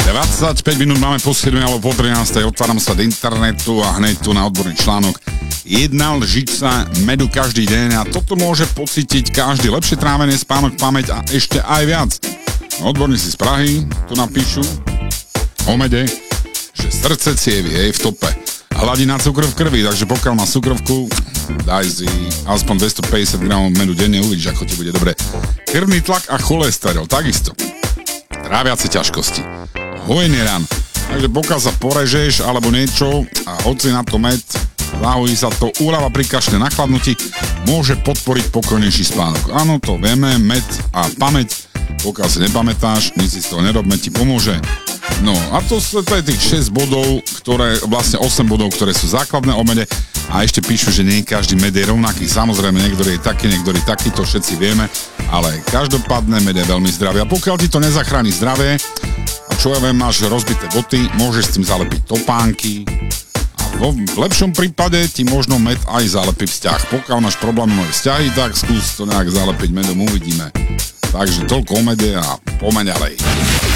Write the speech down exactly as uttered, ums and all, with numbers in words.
dvadsaťpäť minút máme po siedmej alebo po trinástej. Otváram sa do internetu a hneď tu na odborný článok. Jedna lžica medu každý deň a toto môže pocítiť každý. Lepšie trávenie, spánok, pamäť a ešte aj viac. Odborníci z Prahy tu napíšu o mede, že srdce cievy je v tope. Hladina cukru v krvi, takže pokiaľ má cukrovku, daj si aspoň dvestopäťdesiat gramov medu denne, uvidíš, ako ti bude dobre. Krvný tlak a cholesterol, takisto. Tráviace ťažkosti. Hojenie ran. Takže pokiaľ sa porežeš alebo niečo a hoci na to med, zahojí sa to, úľava pri kašle na chladnutí, môže podporiť pokojnejší spánok. Áno, to vieme, med a pamäť, pokiaľ si nepamätáš, nič si z toho nerobme, ti pomôže. No a to, to je tých šesť bodov, ktoré, vlastne osem bodov, ktoré sú základné o mede a ešte píšu, že nie každý med je rovnaký. Samozrejme, niektorý je taký, niektorý taký, to všetci vieme, ale každopádne med je veľmi zdravý. A pokiaľ ti to nezachráni zdravie, a čo ja viem, máš rozbité boty, môžeš s tým zalepiť topánky a vo, v lepšom prípade ti možno med aj zalepí vzťah. Pokiaľ máš problémové vzťahy, tak skús to nejak zalepiť medom, uvidíme. Takže toľko o mede a poďme ďalej.